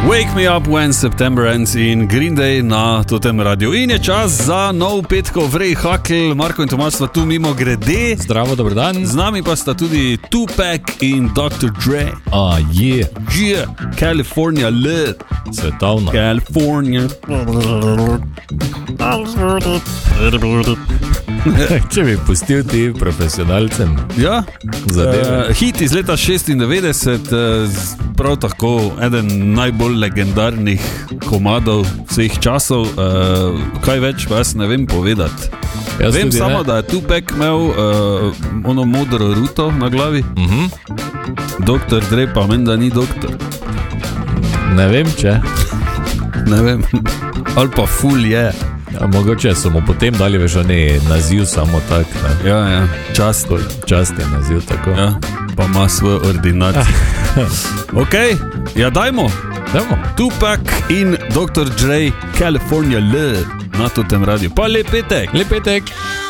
Wake me up when September ends in Green Day na Totem Radio. In je čas za nov petkov vrej hakl. Marko in Tomaž sta tu mimo grede. Zdravo, dober dan. Z nami pa sta tudi Tupac in Dr. Dre. Yeah. Yeah, California lit. Svetovno. California. Če bi pustil ti profesionalcem. Ja, zadeve. Hit iz leta 96, prav tako eden najbolj legendarnih komadov vseh časov. Kaj več pa jaz ne vem povedati. Vem samo, da je Tupac imel ono modro ruto na glavi. Dr. Dre pa meni, da ni doktor. Ne vem, če. Ne vem. Ali pa ful je. Ja, mogoče so mu potem dali veš oni naziv samo tak. Ne? Ja, čast je naziv tako. Ja, pa ima svojo ordinacijo. Ok, ja dajmo. Tupac in Dr. Dre, California Love na Totem Radio. Pa lep petek. Lep petek.